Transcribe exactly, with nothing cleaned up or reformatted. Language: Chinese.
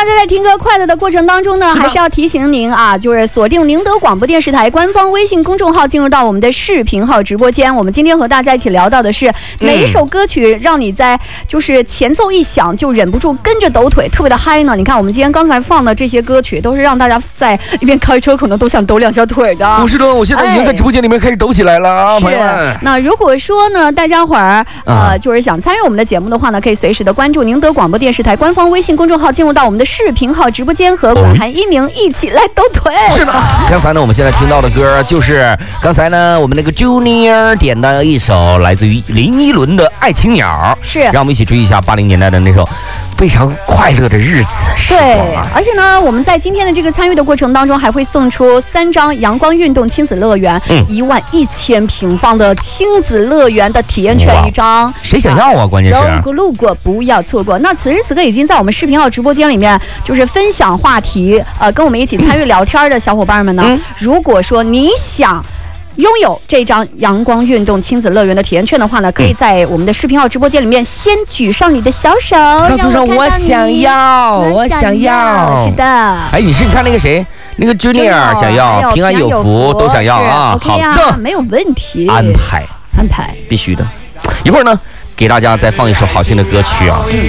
大家在听歌快乐的过程当中呢，还是要提醒您啊，就是锁定宁德广播电视台官方微信公众号，进入到我们的视频号直播间。我们今天和大家一起聊到的是哪一首歌曲让你在就是前奏一响就忍不住跟着抖腿，特别的嗨呢？你看我们今天刚才放的这些歌曲，都是让大家在一边开车可能都想抖两下腿的。 不是的，我现在已经在直播间里面开始抖起来了啊，朋友们。 那如果说呢，大家伙儿呃就是想参与我们的节目的话呢，可以随时的关注宁德广播电视台官方微信公众号，进入到我们的视频号直播间，和管涵一鸣一起来抖腿。 是的，刚才呢，我们现在听到的歌就是刚才呢我们那个 Junior 点的一首来自于林依轮的《爱情鸟》， 是让我们一起追忆一下八零年代的那首非常快乐的日子时光、啊。 对，而且呢，我们在今天的这个参与的过程当中，还会送出三张阳光运动亲子乐园一万一千平方的亲子乐园的体验券一张。 谁想要啊？关键是走过路过不要错过。那此时此刻已经在我们视频号直播间里面，就是分享话题，呃，跟我们一起参与聊天的小伙伴们呢，嗯、如果说你想拥有这张阳光运动亲子乐园的体验券的话呢，可以在我们的视频号直播间里面先举上你的小手， 告诉说我想要，我想要。 是的。 哎，你是看那个谁，那个 Junior 想要，平安有福都想要啊。 好的，没有问题。 安排， 安排， 必须的。一会儿呢，给大家再放一首好听的歌曲啊。